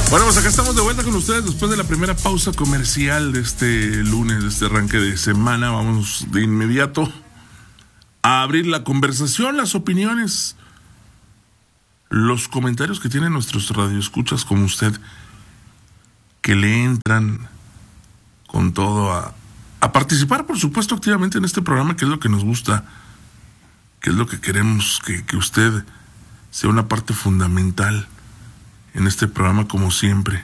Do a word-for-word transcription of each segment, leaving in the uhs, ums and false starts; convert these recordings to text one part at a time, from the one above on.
Bueno, pues acá estamos de vuelta con ustedes después de la primera pausa comercial de este lunes, de este arranque de semana. Vamos de inmediato a abrir la conversación, las opiniones, los comentarios que tienen nuestros radioescuchas como usted, que le entran con todo a, a participar, por supuesto, activamente en este programa, que es lo que nos gusta, que es lo que queremos, que, que usted sea una parte fundamental en este programa, como siempre.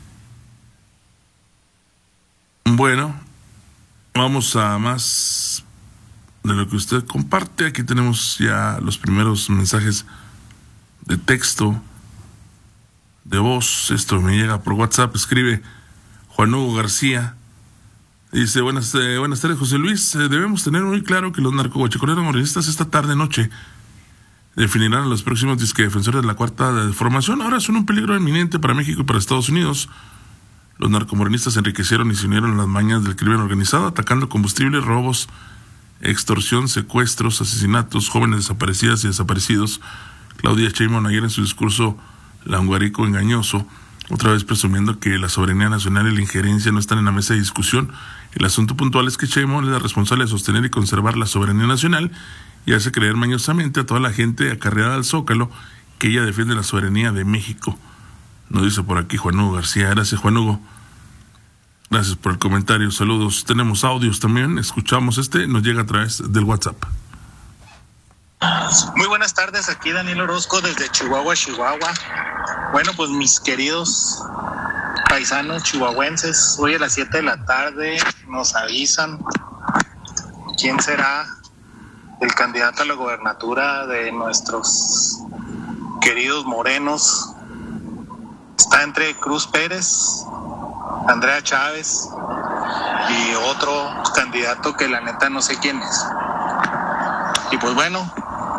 Bueno, vamos a más de lo que usted comparte. Aquí tenemos ya los primeros mensajes de texto, de voz. Esto me llega por WhatsApp. Escribe Juan Hugo García. Dice, buenas, eh, buenas tardes, José Luis. Eh, debemos tener muy claro que los narcoguachicoleros morenistas esta tarde-noche definirán a los próximos disque defensores de la cuarta formación. Ahora son un peligro inminente para México y para Estados Unidos. Los narcomorenistas se enriquecieron y se unieron a las mañas del crimen organizado, atacando combustible, robos, extorsión, secuestros, asesinatos, jóvenes desaparecidas y desaparecidos. Claudia Sheinbaum ayer en su discurso languarico engañoso, otra vez presumiendo que la soberanía nacional y la injerencia no están en la mesa de discusión. El asunto puntual es que Sheinbaum es la responsable de sostener y conservar la soberanía nacional y hace creer mañosamente a toda la gente acarreada al Zócalo que ella defiende la soberanía de México. Nos dice por aquí Juan Hugo García. Gracias, Juan Hugo. Gracias por el comentario. Saludos. Tenemos audios también. Escuchamos este. Nos llega a través del WhatsApp. Muy buenas tardes. Aquí Daniel Orozco desde Chihuahua, Chihuahua. Bueno, pues mis queridos paisanos chihuahuenses, hoy a las siete de la tarde nos avisan quién será el candidato a la gobernatura de nuestros queridos morenos. Está entre Cruz Pérez, Andrea Chávez y otro candidato que la neta no sé quién es. Y pues bueno,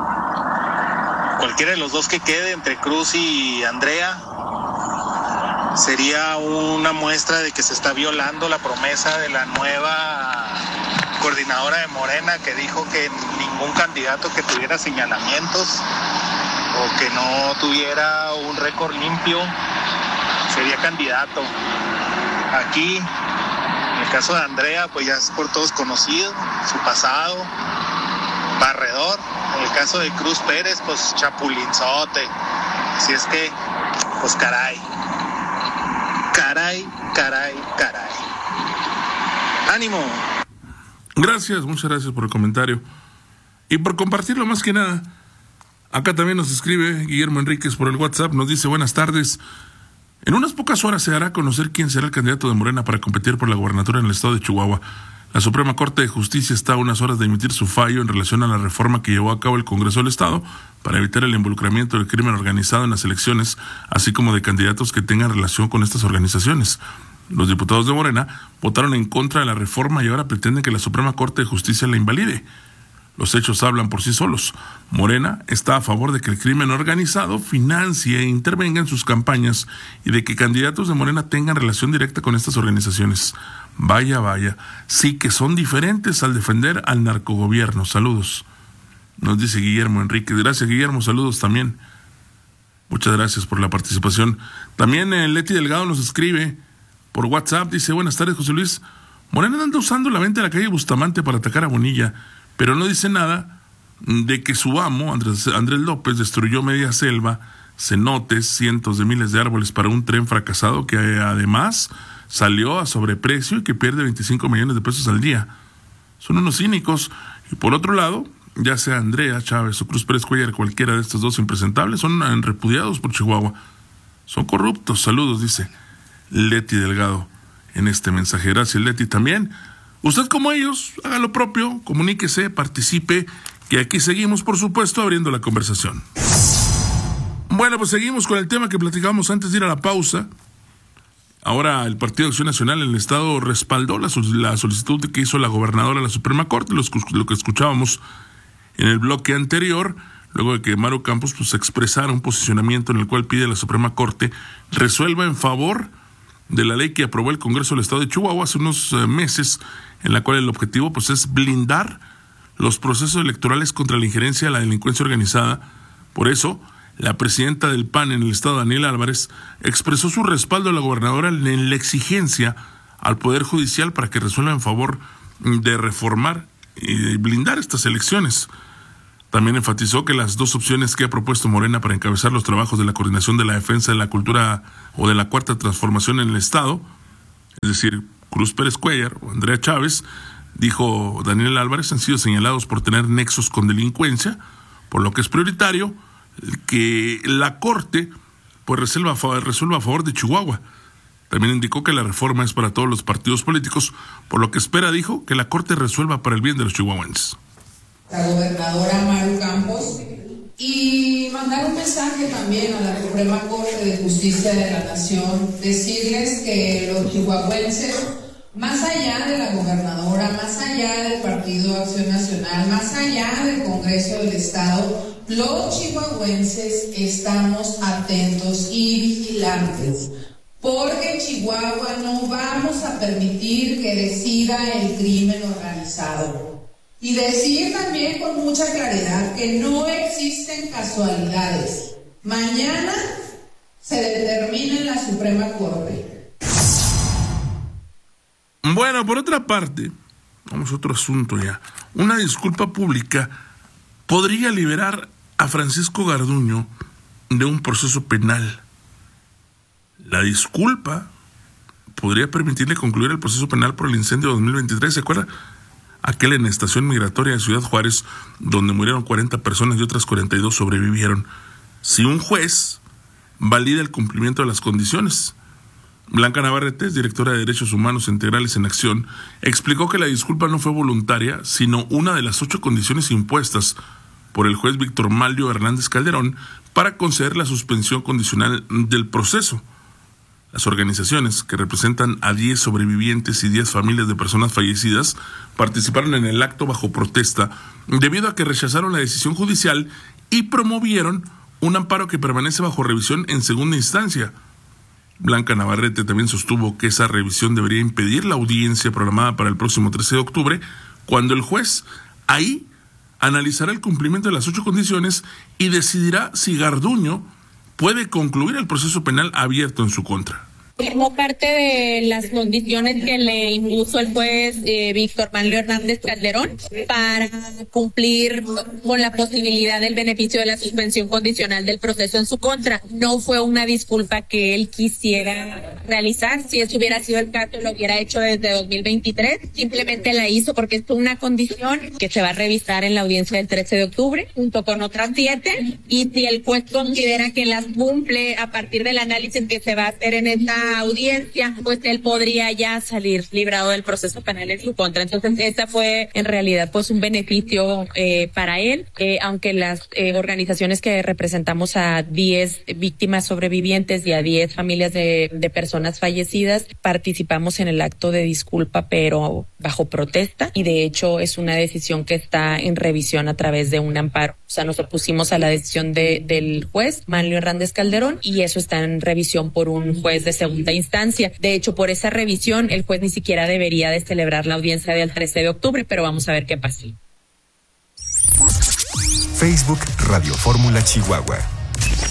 cualquiera de los dos que quede entre Cruz y Andrea sería una muestra de que se está violando la promesa de la nueva coordinadora de Morena, que dijo que ningún candidato que tuviera señalamientos o que no tuviera un récord limpio sería candidato. Aquí, en el caso de Andrea, pues ya es por todos conocido, su pasado, barredor. En el caso de Cruz Pérez, pues chapulinzote. Así es que, pues caray, caray, caray, caray. ¡Ánimo! Gracias, muchas gracias por el comentario y por compartirlo más que nada. Acá también nos escribe Guillermo Enríquez por el WhatsApp, nos dice buenas tardes. En unas pocas horas se hará conocer quién será el candidato de Morena para competir por la gobernatura en el estado de Chihuahua. La Suprema Corte de Justicia está a unas horas de emitir su fallo en relación a la reforma que llevó a cabo el Congreso del Estado para evitar el involucramiento del crimen organizado en las elecciones, así como de candidatos que tengan relación con estas organizaciones. Los diputados de Morena votaron en contra de la reforma y ahora pretenden que la Suprema Corte de Justicia la invalide. Los hechos hablan por sí solos. Morena está a favor de que el crimen organizado financie e intervenga en sus campañas y de que candidatos de Morena tengan relación directa con estas organizaciones. Vaya, vaya, sí que son diferentes al defender al narcogobierno. Saludos. Nos dice Guillermo Enrique. Gracias, Guillermo. Saludos también. Muchas gracias por la participación. También eh, Leti Delgado nos escribe por WhatsApp. Dice, buenas tardes, José Luis. Morena anda usando la venta de la calle Bustamante para atacar a Bonilla, pero no dice nada de que su amo, Andrés, Andrés López, destruyó media selva, cenotes, cientos de miles de árboles para un tren fracasado que además salió a sobreprecio y que pierde veinticinco millones de pesos al día. Son unos cínicos. Y por otro lado, ya sea Andrea Chávez o Cruz Pérez Cuellar, cualquiera de estos dos impresentables, son repudiados por Chihuahua. Son corruptos. Saludos, dice Leti Delgado en este mensaje. Gracias, Leti. También usted, como ellos, haga lo propio, comuníquese, participe, que aquí seguimos, por supuesto, abriendo la conversación. Bueno, pues seguimos con el tema que platicábamos antes de ir a la pausa. Ahora el Partido de Acción Nacional en el Estado respaldó la, la solicitud que hizo la gobernadora a la Suprema Corte, lo, lo que escuchábamos en el bloque anterior, luego de que Maru Campos pues, expresara un posicionamiento en el cual pide a la Suprema Corte resuelva en favor de la ley que aprobó el Congreso del Estado de Chihuahua hace unos eh, meses, en la cual el objetivo pues, es blindar los procesos electorales contra la injerencia de la delincuencia organizada. Por eso, la presidenta del P A N en el estado, Daniela Álvarez, expresó su respaldo a la gobernadora en la exigencia al Poder Judicial para que resuelva en favor de reformar y blindar estas elecciones. También enfatizó que las dos opciones que ha propuesto Morena para encabezar los trabajos de la coordinación de la defensa de la cultura o de la cuarta transformación en el estado, es decir, Cruz Pérez Cuellar o Andrea Chávez, dijo Daniel Álvarez, han sido señalados por tener nexos con delincuencia, por lo que es prioritario que la Corte pues resuelva, resuelva a favor de Chihuahua. También indicó que la reforma es para todos los partidos políticos, por lo que espera, dijo, que la Corte resuelva para el bien de los chihuahuenses. La gobernadora Maru Campos, y mandar un mensaje también a la Suprema Corte de Justicia de la Nación, decirles que los chihuahuenses, más allá de la gobernadora, más allá del Partido Acción Nacional, más allá del Congreso del Estado, los chihuahuenses estamos atentos y vigilantes, porque en Chihuahua no vamos a permitir que decida el crimen organizado. Y decir también con mucha claridad que no existen casualidades. Mañana se determina en la Suprema Corte. Bueno, por otra parte, vamos a otro asunto ya. Una disculpa pública podría liberar a Francisco Garduño de un proceso penal. La disculpa podría permitirle concluir el proceso penal por el incendio de dos mil veintitrés. ¿Se acuerda? Aquel en la estación migratoria de Ciudad Juárez, donde murieron cuarenta personas y otras cuarenta y dos sobrevivieron. Si un juez valida el cumplimiento de las condiciones. Blanca Navarrete, directora de Derechos Humanos Integrales en Acción, explicó que la disculpa no fue voluntaria, sino una de las ocho condiciones impuestas por el juez Víctor Malio Hernández Calderón para conceder la suspensión condicional del proceso. Las organizaciones, que representan a diez sobrevivientes y diez familias de personas fallecidas, participaron en el acto bajo protesta debido a que rechazaron la decisión judicial y promovieron un amparo que permanece bajo revisión en segunda instancia. Blanca Navarrete también sostuvo que esa revisión debería impedir la audiencia programada para el próximo trece de octubre, cuando el juez ahí analizará el cumplimiento de las ocho condiciones y decidirá si Garduño puede concluir el proceso penal abierto en su contra. Formó parte de las condiciones que le impuso el juez eh, Víctor Malio Hernández Calderón para cumplir con la posibilidad del beneficio de la suspensión condicional del proceso en su contra. No fue una disculpa que él quisiera realizar. Si eso hubiera sido el caso, lo hubiera hecho desde dos mil veintitrés. Simplemente la hizo porque es una condición que se va a revisar en la audiencia del trece de octubre, junto con otras siete. Y si el juez considera que las cumple a partir del análisis que se va a hacer en esta audiencia, pues él podría ya salir librado del proceso penal en su contra. Entonces, esta fue en realidad pues un beneficio eh, para él, eh, aunque las eh, organizaciones que representamos a diez víctimas sobrevivientes y a diez familias de, de personas fallecidas, participamos en el acto de disculpa, pero bajo protesta, y de hecho es una decisión que está en revisión a través de un amparo. O sea, nos opusimos a la decisión de, del juez Manlio Hernández Calderón, y eso está en revisión por un juez de segunda instancia. De hecho, por esa revisión, el juez ni siquiera debería de celebrar la audiencia del trece de octubre, pero vamos a ver qué pasa. Facebook Radio Fórmula Chihuahua.